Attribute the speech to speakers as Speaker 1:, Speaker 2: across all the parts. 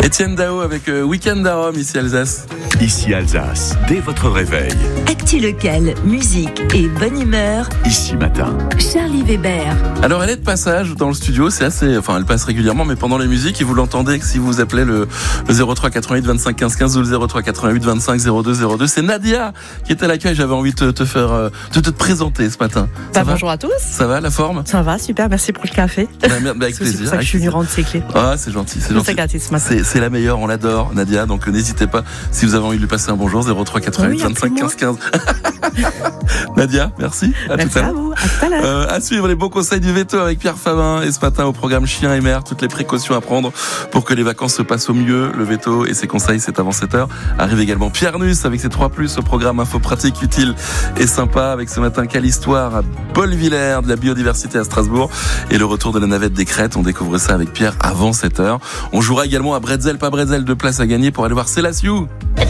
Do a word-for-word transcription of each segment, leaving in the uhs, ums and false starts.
Speaker 1: Étienne Dao avec euh, Week-end à Rome, ici Alsace.
Speaker 2: Ici Alsace, dès votre réveil.
Speaker 3: Actu local, musique et bonne humeur.
Speaker 2: Ici matin.
Speaker 3: Charlie Weber.
Speaker 1: Alors elle est de passage dans le studio, c'est assez, enfin elle passe régulièrement, mais pendant les musiques, et vous l'entendez si vous appelez le, le zéro trois quatre-vingt-huit vingt-cinq quinze quinze ou le zéro trois quatre-vingt-huit vingt-cinq zéro deux zéro deux. C'est Nadia qui est à l'accueil. J'avais envie de te, te faire, euh, de te présenter ce matin. Ça
Speaker 4: Bah,
Speaker 1: va
Speaker 4: bonjour à tous.
Speaker 1: Ça va, la forme?
Speaker 4: Ça va, super, merci pour le café.
Speaker 1: Bah, merde, bah, avec
Speaker 4: C'est aussi
Speaker 1: plaisir.
Speaker 4: pour ça que je suis venue rendre ces clés.
Speaker 1: Ah, c'est gentil, c'est gentil.
Speaker 4: C'est gratis ce matin.
Speaker 1: C'est, c'est la meilleure, on l'adore, Nadia. Donc n'hésitez pas si vous avez envie de lui passer un bonjour. zéro trois quatre-vingt-huit vingt-cinq quinze quinze. Nadia, merci. À
Speaker 4: Merci
Speaker 1: tout à
Speaker 4: à
Speaker 1: l'heure.
Speaker 4: vous, à tout à l'heure.
Speaker 1: Euh, à suivre les bons conseils du veto avec Pierre Favin. Et ce matin au programme Chien et Mère, toutes les précautions à prendre pour que les vacances se passent au mieux. Le veto et ses conseils, c'est avant sept heures. Arrive également Pierre Nuss avec ses trois plus au programme info pratique, utile et sympa. Avec ce matin, quelle histoire à Bolvillers, de la biodiversité à Strasbourg. Et le retour de la navette des Crêtes. On découvre ça avec Pierre avant sept heures. On jouera également à Bretzel, pas Bretzel, deux places à gagner pour aller voir Célassiou.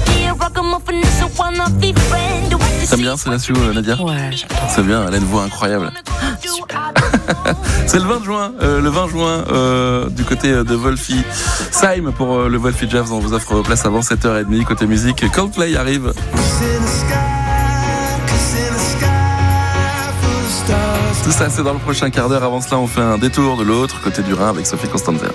Speaker 1: T'aimes bien Célassiou, Nadia?
Speaker 4: Ouais, j'adore.
Speaker 1: C'est bien, elle a une voix incroyable.
Speaker 4: Super.
Speaker 1: C'est le vingt juin, euh, le vingt juin euh, du côté de Wolfie Saim pour euh, le Wolfie Jazz. On vous offre place avant sept heures trente. Côté musique, Coldplay arrive. Tout ça, c'est dans le prochain quart d'heure. Avant cela, on fait un détour de l'autre côté du Rhin avec Sophie Constantin.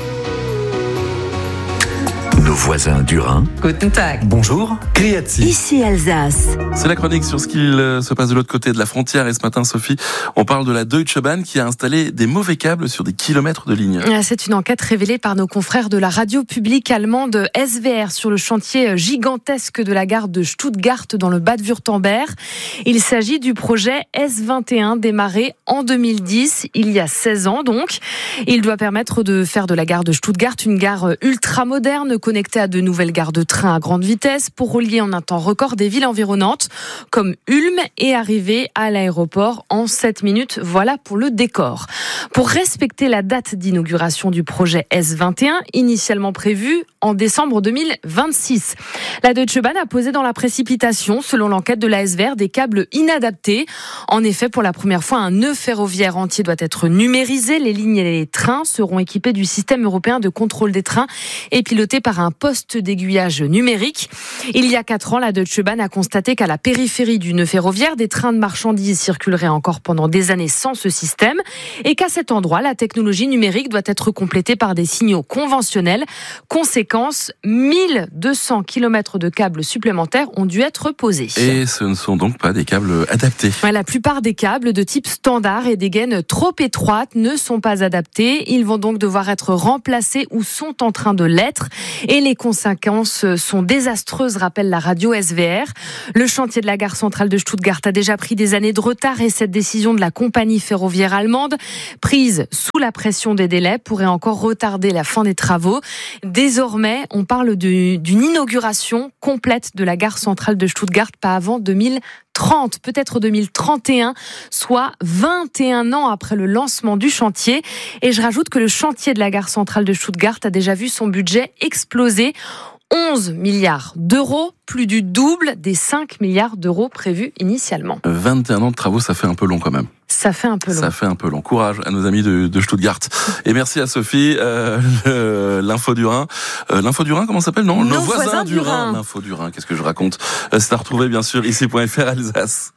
Speaker 2: Nos voisins du Rhin.
Speaker 5: Guten Tag.
Speaker 6: Bonjour, Griazzi.
Speaker 3: Ici Alsace.
Speaker 1: C'est la chronique sur ce qu'il se passe de l'autre côté de la frontière. Et ce matin, Sophie, on parle de la Deutsche Bahn qui a installé des mauvais câbles sur des kilomètres de ligne.
Speaker 7: C'est une enquête révélée par nos confrères de la radio publique allemande S V R sur le chantier gigantesque de la gare de Stuttgart dans le Bade-Wurtemberg. Il s'agit du projet S vingt et un démarré en deux mille dix, il y a seize ans donc. Il doit permettre de faire de la gare de Stuttgart une gare ultra moderne connectée à de nouvelles gares de train à grande vitesse pour relier en un temps record des villes environnantes comme Ulm et arriver à l'aéroport en sept minutes. Voilà pour le décor. Pour respecter la date d'inauguration du projet S vingt et un, initialement prévu en décembre deux mille vingt-six, la Deutsche Bahn a posé dans la précipitation, selon l'enquête de la S V R, des câbles inadaptés. En effet, pour la première fois, un nœud ferroviaire entier doit être numérisé. Les lignes et les trains seront équipés du système européen de contrôle des trains et pilotés par un poste d'aiguillage numérique. Il y a quatre ans, la Deutsche Bahn a constaté qu'à la périphérie du nœud ferroviaire, des trains de marchandises circuleraient encore pendant des années sans ce système et qu'à cet endroit, la technologie numérique doit être complétée par des signaux conventionnels. Conséquence, mille deux cents kilomètres de câbles supplémentaires ont dû être posés.
Speaker 1: Et ce ne sont donc pas des câbles adaptés.
Speaker 7: La plupart des câbles de type standard et des gaines trop étroites ne sont pas adaptés. Ils vont donc devoir être remplacés ou sont en train de l'être. Et les conséquences sont désastreuses, rappelle la radio S V R. Le chantier de la gare centrale de Stuttgart a déjà pris des années de retard et cette décision de la compagnie ferroviaire allemande, prise sous la pression des délais, pourrait encore retarder la fin des travaux. Désormais, on parle de, d'une inauguration complète de la gare centrale de Stuttgart, pas avant deux mille trente, peut-être deux mille trente et un, soit vingt et un ans après le lancement du chantier. Et je rajoute que le chantier de la gare centrale de Stuttgart a déjà vu son budget exploser. onze milliards d'euros, plus du double des cinq milliards d'euros prévus initialement.
Speaker 1: vingt et un ans de travaux, ça fait un peu long quand même.
Speaker 7: Ça fait un peu long.
Speaker 1: Ça fait un peu long. Courage à nos amis de, de Stuttgart. Et merci à Sophie. Euh, le, l'info du Rhin. Euh, l'info du Rhin, comment ça s'appelle? Non,
Speaker 7: nos,
Speaker 1: nos voisins,
Speaker 7: voisins
Speaker 1: du
Speaker 7: du
Speaker 1: Rhin.
Speaker 7: Rhin.
Speaker 1: L'info du Rhin, qu'est-ce que je raconte? euh, C'est à retrouver bien sûr ici point F R Alsace.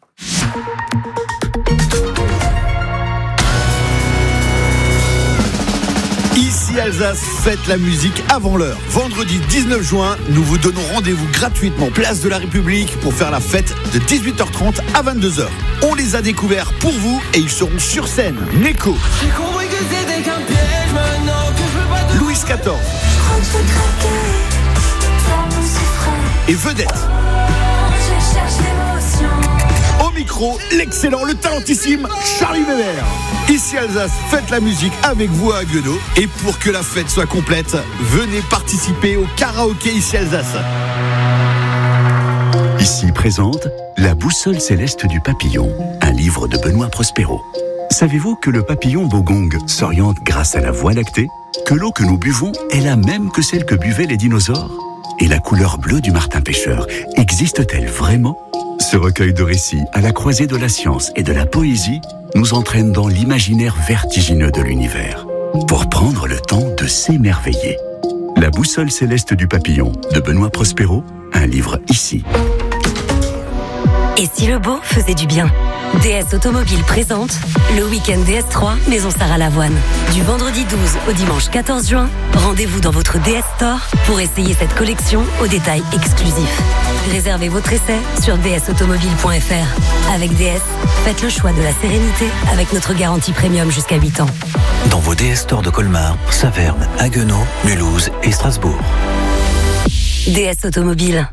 Speaker 6: Ici Alsace, faites la musique avant l'heure. Vendredi dix-neuf juin, nous vous donnons rendez-vous gratuitement place de la République pour faire la fête de dix-huit heures trente à vingt-deux heures. On les a découverts pour vous et ils seront sur scène. Neko, Louis quatorze et Vedette. Au micro, l'excellent, le talentissime Charlie Weber. Ici Alsace, faites la musique avec vous à Guenaud. Et pour que la fête soit complète, venez participer au karaoké Ici Alsace.
Speaker 2: Ici présente La boussole céleste du papillon, un livre de Benoît Prospero. Savez-vous que le papillon bogong s'oriente grâce à la voie lactée? Que l'eau que nous buvons est la même que celle que buvaient les dinosaures? Et la couleur bleue du martin pêcheur existe-t-elle vraiment? Ce recueil de récits à la croisée de la science et de la poésie nous entraîne dans l'imaginaire vertigineux de l'univers pour prendre le temps de s'émerveiller. La boussole céleste du papillon de Benoît Prospero, un livre ici.
Speaker 5: Et si le beau faisait du bien? D S Automobile présente le week-end D S trois Maison Sarah Lavoine. Du vendredi douze au dimanche quatorze juin, rendez-vous dans votre D S Store pour essayer cette collection aux détails exclusifs. Réservez votre essai sur d s automobile point f r. Avec D S, faites le choix de la sérénité avec notre garantie premium jusqu'à huit ans.
Speaker 8: Dans vos D S Store de Colmar, Saverne, Haguenau, Mulhouse et Strasbourg.
Speaker 5: D S Automobile.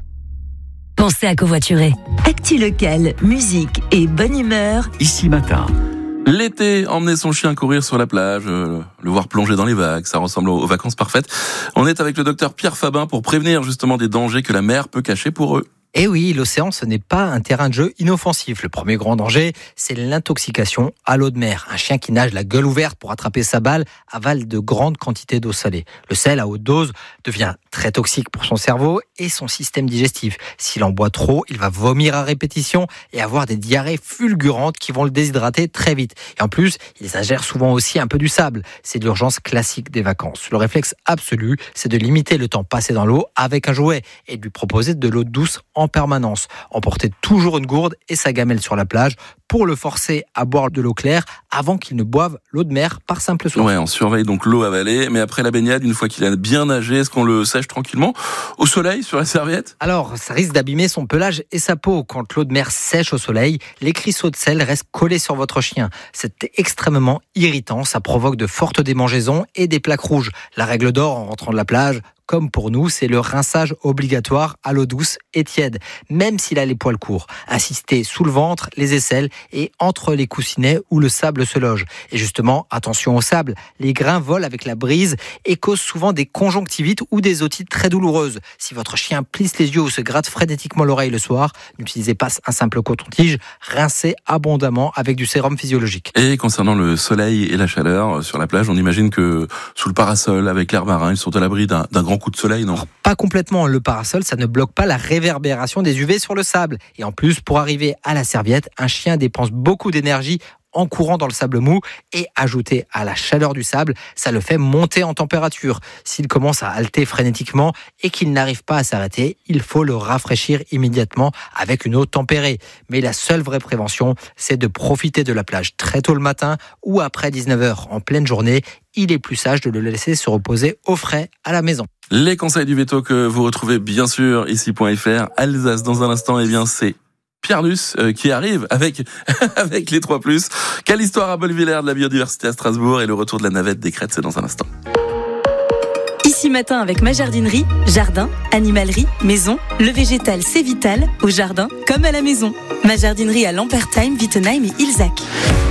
Speaker 5: Pensez à covoiturer.
Speaker 3: Actu local, musique et bonne humeur.
Speaker 2: Ici Matin.
Speaker 1: L'été, emmener son chien courir sur la plage, euh, le voir plonger dans les vagues, ça ressemble aux vacances parfaites. On est avec le docteur Pierre Fabin pour prévenir justement des dangers que la mer peut cacher pour eux.
Speaker 9: Et oui, l'océan, ce n'est pas un terrain de jeu inoffensif. Le premier grand danger, c'est l'intoxication à l'eau de mer. Un chien qui nage la gueule ouverte pour attraper sa balle avale de grandes quantités d'eau salée. Le sel à haute dose devient très toxique pour son cerveau et son système digestif. S'il en boit trop, il va vomir à répétition et avoir des diarrhées fulgurantes qui vont le déshydrater très vite. Et en plus, il ingère souvent aussi un peu du sable. C'est l'urgence classique des vacances. Le réflexe absolu, c'est de limiter le temps passé dans l'eau avec un jouet et de lui proposer de l'eau douce en permanence. Emporter toujours une gourde et sa gamelle sur la plage pour le forcer à boire de l'eau claire avant qu'il ne boive l'eau de mer par simple soif.
Speaker 1: Ouais, on surveille donc l'eau avalée, mais après la baignade, une fois qu'il a bien nagé, est-ce qu'on le sèche tranquillement au soleil sur la serviette?
Speaker 9: Alors, ça risque d'abîmer son pelage et sa peau. Quand l'eau de mer sèche au soleil, les cristaux de sel restent collés sur votre chien. C'est extrêmement irritant, ça provoque de fortes démangeaisons et des plaques rouges. La règle d'or en rentrant de la plage, comme pour nous, c'est le rinçage obligatoire à l'eau douce et tiède, même s'il a les poils courts. Insistez sous le ventre, les aisselles et entre les coussinets où le sable se loge. Et justement, attention au sable, les grains volent avec la brise et causent souvent des conjonctivites ou des otites très douloureuses. Si votre chien plisse les yeux ou se gratte frénétiquement l'oreille le soir, n'utilisez pas un simple coton-tige, rincez abondamment avec du sérum physiologique.
Speaker 1: Et concernant le soleil et la chaleur sur la plage, on imagine que sous le parasol, avec l'air marin, ils sont à l'abri d'un, d'un grand coup de soleil, non?
Speaker 9: Alors, pas complètement. Le parasol, ça ne bloque pas la réverbération des U V sur le sable. Et en plus, pour arriver à la serviette, un chien dépense beaucoup d'énergie en courant dans le sable mou et ajouté à la chaleur du sable, ça le fait monter en température. S'il commence à halter frénétiquement et qu'il n'arrive pas à s'arrêter, il faut le rafraîchir immédiatement avec une eau tempérée. Mais la seule vraie prévention, c'est de profiter de la plage très tôt le matin ou après dix-neuf heures en pleine journée. Il est plus sage de le laisser se reposer au frais à la maison.
Speaker 1: Les conseils du veto que vous retrouvez bien sûr ici point f r. Alsace dans un instant, eh bien c'est Pierre Nuss euh, qui arrive avec avec les trois plus. Quelle histoire à Bolvillers de la biodiversité à Strasbourg et le retour de la navette des crêtes, c'est dans un instant.
Speaker 10: Ici Matin avec ma jardinerie, jardin, animalerie, maison, le végétal c'est vital, au jardin comme à la maison. Ma jardinerie à Lampertheim, Wittenheim et Ilzac.